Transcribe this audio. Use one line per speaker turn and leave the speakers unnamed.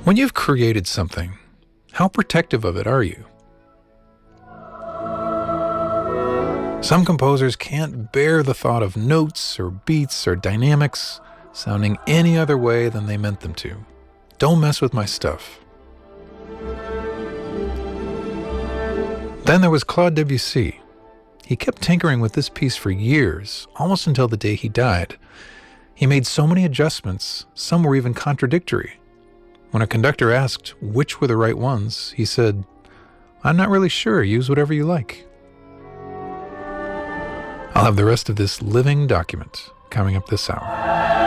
When you've created something, how protective of it are you? Some composers can't bear the thought of notes or beats or dynamics sounding any other way than they meant them to. Don't mess with my stuff. Then there was Claude Debussy. He kept tinkering with this piece for years, almost until the day he died. He made so many adjustments, some were even contradictory. When a conductor asked which were the right ones, he said, "I'm not really sure, use whatever you like." I'll have the rest of this living document coming up this hour.